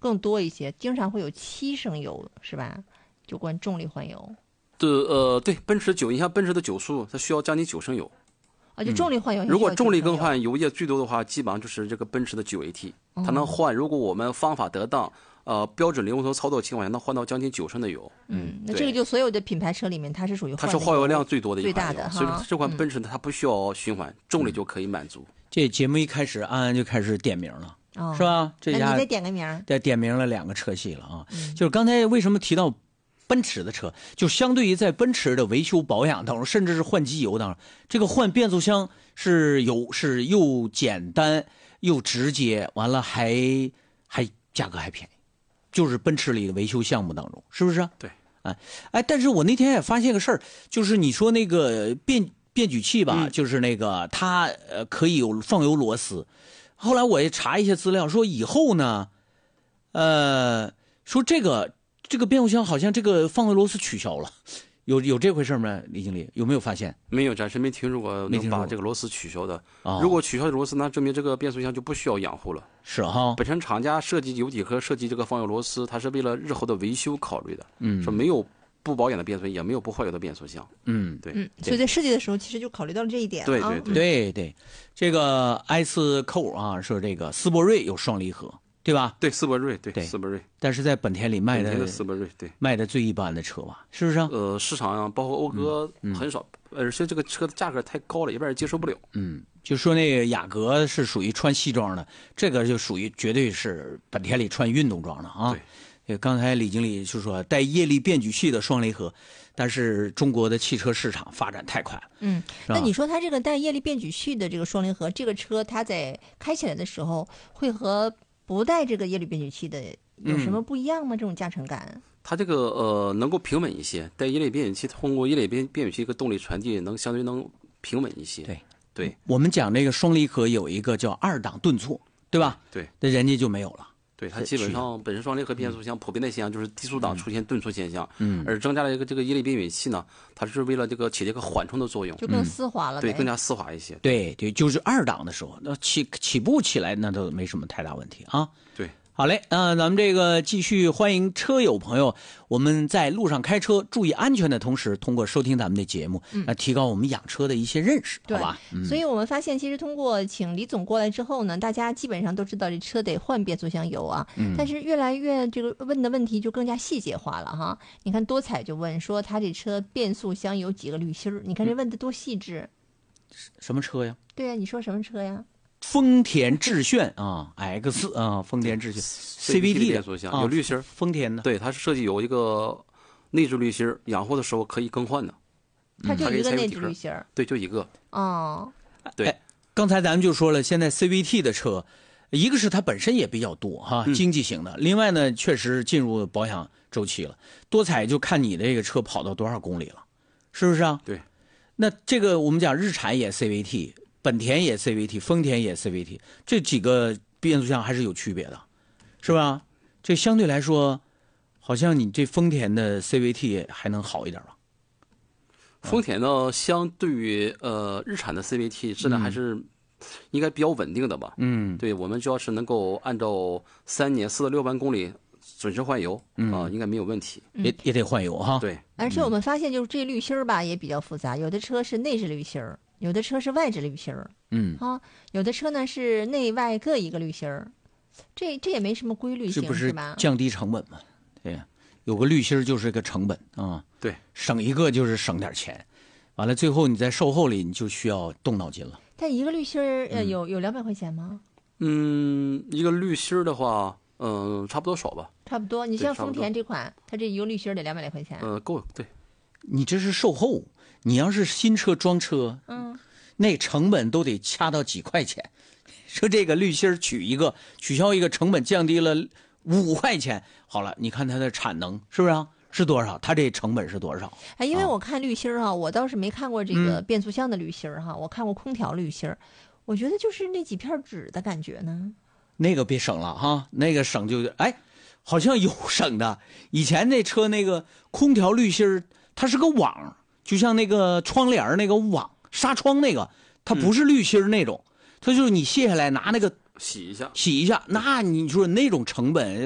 更多一些，经常会有7升油，是吧？就关重力换油。 对，奔驰9，你像奔驰的9速，它需要将近9升油。 就重力换油。 如果重力更换油液最多的话，基本上就是这个奔驰的9AT，它能换。如果我们方法得当，标准零油头操作情况下，能换到将近9升的油。 那这个就所有的品牌车里面，它是属于它是耗油量最多的一最款油， 大的所以说这款奔驰它不需要循环，重力就可以满足。 这节目一开始，安安就开始点名了。是吧？这那你再点个名。 再点名了2个车系了啊！就是刚才为什么提到奔驰的车，就相对于在奔驰的维修保养当中，甚至是换机油当中，这个换变速箱是又简单又直接，完了还价格还便宜，就是奔驰里的维修项目当中，是不是？ 对， 但是我那天也发现个事儿，就是你说那个变矩器吧，就是那个它可以有放油螺丝。后来我也查一些资料，说以后呢，说这个变速箱好像这个放油螺丝取消了，有这回事吗？李经理有没有发现？ 没有，暂时没听说过能把这个螺丝取消的。如果取消螺丝，那证明这个变速箱就不需要养护了。 是哈， 本身厂家设计油底和设计这个放油螺丝，它是为了日后的维修考虑的。说没有不保养的变速箱，也没有不坏油的变速箱。对。 所以在设计的时候，其实就考虑到了这一点。 对，这个埃斯扣啊，说这个斯铂瑞有双离合，对吧？ 对，斯铂瑞，对，斯铂瑞。 但是在本田里卖的斯铂瑞，对， 卖的最一般的车吧，是不是？ 市场上包括讴歌很少，而且这个车的价格太高了，一般人接受不了。 就说那个雅阁是属于穿西装的，这个就属于绝对是本田里穿运动装的啊。对，刚才李经理就说带液力变矩器的双离合，但是中国的汽车市场发展太快了。 那你说它这个带液力变矩器的这个双离合，这个车它在开起来的时候会和不带这个液力变矩器的有什么不一样吗？这种驾乘感？ 它这个能够平稳一些，带液力变矩器，通过液力变矩器一个动力传递，相对能平稳一些。对， 我们讲这个双离合有一个叫2档顿挫，对吧？ 对， 那人家就没有了。 对，它基本上本身双离合变速箱普遍的现象就是低速档出现顿挫现象，而增加了这个液力变矩器呢，它是为了起这个缓冲的作用， 就更丝滑了。 对，更加丝滑一些。 对，就是2档的时候，那起步起来那都没什么太大问题啊。 对。 好嘞，咱们这个继续欢迎车友朋友，我们在路上开车注意安全的同时，通过收听咱们的节目，提高我们养车的一些认识，好吧？ 所以我们发现，其实通过请李总过来之后呢，大家基本上都知道这车得换变速箱油啊，但是越来越这个问的问题就更加细节化了哈。你看多彩就问说他这车变速箱有几个滤芯儿？你看这问的多细致。 什么车呀？ 对啊，你说什么车呀？ 丰田致炫啊 ，X 啊，丰田致炫 CVT 变速箱有滤芯， 丰田的， 对，它是设计有一个内置滤芯，养护的时候可以更换的。 它就一个内置滤芯， 对，就一个。对， 刚才咱们就说了，现在 CVT 的车，一个是它本身也比较多哈，经济型的，另外呢，确实进入保养周期了。多彩就看你的这个车跑到多少公里了，是不是啊？ 对。 那这个我们讲日产也 CVT。本田也 CVT， 丰田也 CVT， 这几个变速箱还是有区别的，是吧？这相对来说，好像你这丰田的 CVT 还能好一点吧？ 丰田呢，相对于日产的 CVT 质量还是应该比较稳定的吧？对，我们只要是能够按照3年4到6万公里准时换油应该没有问题。 也得换油哈。 对， 而且我们发现就是这滤芯吧也比较复杂，有的车是内置滤芯，有的车是外置滤芯儿，有的车呢是内外各一个滤芯儿，这也没什么规律性， 这不是吧？ 降低成本吗？对，有个滤芯就是个成本啊。 对， 省一个就是省点钱，完了最后你在售后里你就需要动脑筋了。 但一个滤芯儿有200块钱吗？ 一个滤芯的话，差不多少吧。 差不多，你像丰田这款，它这一个滤芯得200来块钱。 够，对。 你这是售后。你要是新车装车，那成本都得掐到几块钱。说这个滤芯取消一个，成本降低了5块钱。好了，你看它的产能是不是啊？是多少？它这成本是多少？ 因为我看滤芯我倒是没看过这个变速箱的滤芯我看过空调滤芯我觉得就是那几片纸的感觉呢。 那个别省了哈，那个省就好像有省的。以前那车那个空调滤芯它是个网。就像那个窗帘那个网纱窗那个，它不是滤芯那种，它就是你卸下来拿那个洗一下， 那你说那种成本